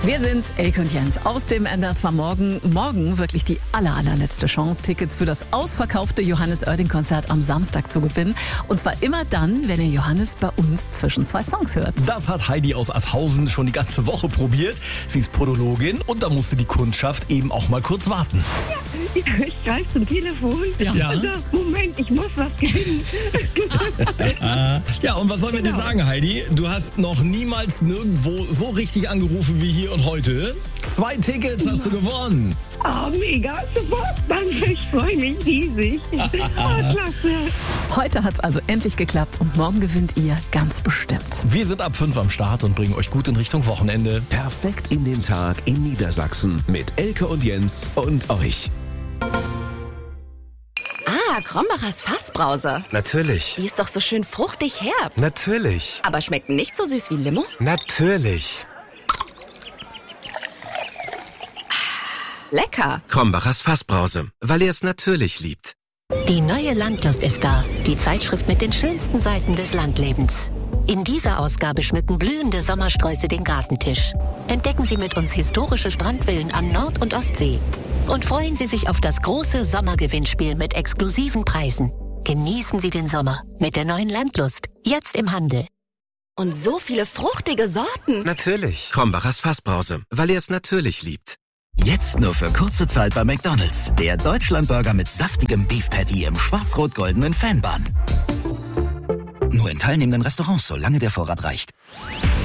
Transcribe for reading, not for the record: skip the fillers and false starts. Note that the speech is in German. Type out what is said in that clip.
Wir sind's, Elke und Jens aus dem NDR 2 Morgen. Morgen wirklich die allerletzte Chance, Tickets für das ausverkaufte Johannes-Oerding-Konzert am Samstag zu gewinnen. Und zwar immer dann, wenn ihr Johannes bei uns zwischen zwei Songs hört. Das hat Heidi aus Ashausen schon die ganze Woche probiert. Sie ist Podologin und da musste die Kundschaft eben auch mal kurz warten. Ich greife zum Telefon. Ja. Also, Moment, ich muss was gewinnen. Ja, und was sollen wir dir sagen, Heidi? Du hast noch niemals nirgendwo so richtig angerufen wie hier und heute. 2 Tickets hast du gewonnen. Oh, mega, sofort, danke, ich freue mich riesig. Oh, klasse. Heute hat's also endlich geklappt und morgen gewinnt ihr ganz bestimmt. Wir sind ab 5 am Start und bringen euch gut in Richtung Wochenende. Perfekt in den Tag in Niedersachsen mit Elke und Jens und euch. Ah, Krombachers Fassbrause. Natürlich. Die ist doch so schön fruchtig herb. Natürlich. Aber schmeckt nicht so süß wie Limo? Natürlich. Lecker. Krombachers Fassbrause, weil er es natürlich liebt. Die neue Landlust ist da, die Zeitschrift mit den schönsten Seiten des Landlebens. In dieser Ausgabe schmücken blühende Sommersträuße den Gartentisch. Entdecken Sie mit uns historische Strandvillen an Nord- und Ostsee. Und freuen Sie sich auf das große Sommergewinnspiel mit exklusiven Preisen. Genießen Sie den Sommer mit der neuen Landlust, jetzt im Handel. Und so viele fruchtige Sorten. Natürlich. Krombachers Fassbrause, weil er es natürlich liebt. Jetzt nur für kurze Zeit bei McDonald's. Der Deutschlandburger mit saftigem Beef Patty im schwarz-rot-goldenen Fanbun. Nur in teilnehmenden Restaurants, solange der Vorrat reicht.